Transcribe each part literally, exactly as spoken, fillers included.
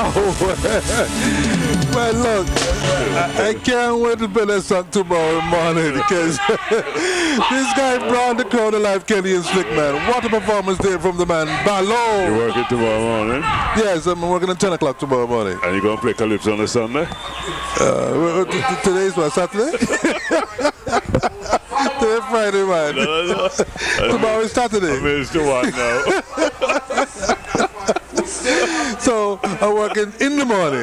Man, look, I, I can't wait to play that song tomorrow morning because this guy brought the crowd alive, Kenny and Slick, man. What a performance there from the man, Balo. You working tomorrow morning? Yes, I'm working at ten o'clock tomorrow morning. And you going to play Calypso on a Sunday? Uh, t- t- today's what, Saturday? Today Friday, man. No, no, no. Tomorrow is Saturday. I missed the one now. So I'm working in the morning.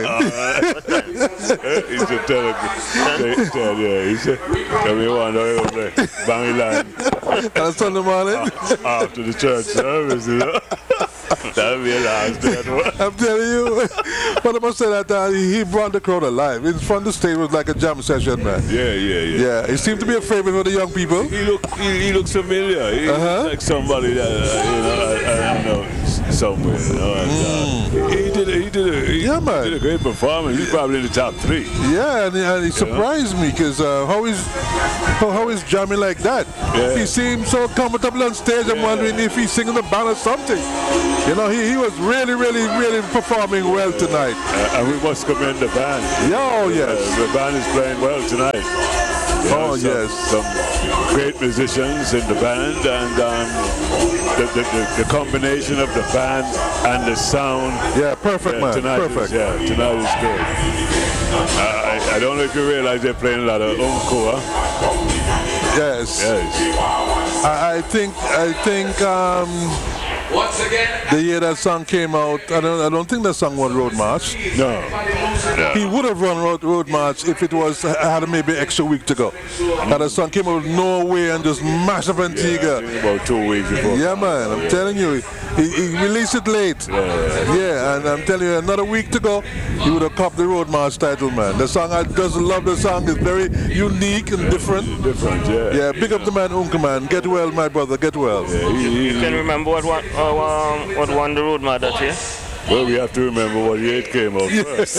He said, tell him, tell, yeah, he said, tell me one day over there, Bangy Line. On Sunday morning? After the church service, you know. That'll be a last day at work. I'm telling you. But I must say that uh, he brought the crowd alive. In front of the stage was like a jam session, man. Yeah, yeah, yeah. Yeah, he seemed to be a favorite for the young people. He look, he, he looks familiar. He Uh-huh. looks like somebody that, uh, you know, I, I know somewhere, you know. And, uh, he did, a, he did, a, he Yeah, man. did a great performance. He's probably in the top three. Yeah, and, and he surprised me because uh, how is how, how is jamming like that? Yeah. He seemed so comfortable on stage. I'm wondering if he's singing the band or something. You know, he, he was really, really, really performing well tonight. Uh, and we must commend the band. Yeah, oh, yes. Uh, the band is playing well tonight. You know, Oh, some, yes. Some great musicians in the band, and um, the, the, the, the combination of the band and the sound. Yeah, perfect, Yeah, man. tonight Perfect. Is, yeah, tonight is good. I, I, I don't know if you realize they're playing a lot of encore. Yes. Yes. I, I think I think um, Once again, the year that song came out, I don't I don't think that song won Road March. No. He would have run Road, Road March if it was had maybe extra week to go. That the song came out of nowhere and just mashed up Antigua. Yeah, about two weeks before. Yeah, man, I'm telling you, he, he released it late. Yeah. Yeah, and I'm telling you, another week to go, he would have copped the Road March title, man. The song, I just love the song. It's very unique and different. Different, yeah. Yeah, big up the man, Uncle man. Get well, my brother, get well. Yeah, he, he, You can remember what won, uh, um, what won the road mad that year? well, we have to remember what year it came out first.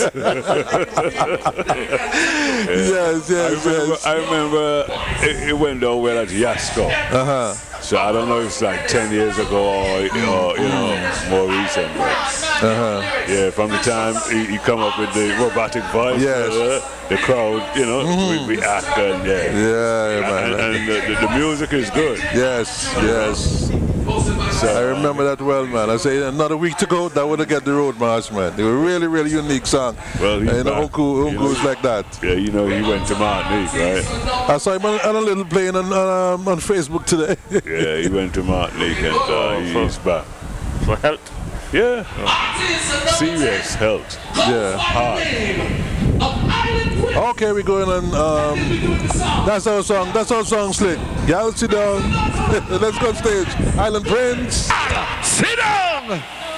Yes, I yes, remember, yes. I remember it, it went down well at Yasco. Uh-huh. So I don't know if it's like ten years ago or, or you know, more recent. But Uh-huh. yeah, from the time he, he come up with the robotic voice, Yes. uh, the crowd, you know, we, we act and yeah. Yeah, man. And, and the, the, the music is good. Yes, yes. I remember that well, man. I say another week to go, that would have get the Road March, man. They were really, really unique song. Well, he's you know, back. Uncle, You Uncle's know. like that. Yeah, you know, he went to Martinique, right? I saw him on, on a little playing on, on, um, on Facebook today. Yeah, he went to Martinique and uh, he- he's back. For health. Yeah, serious health. Yeah. Hard. Okay, we're going on. Um, that's our song. That's our song, Slick. Y'all sit down. Let's go on stage. Island Prince. Sit down!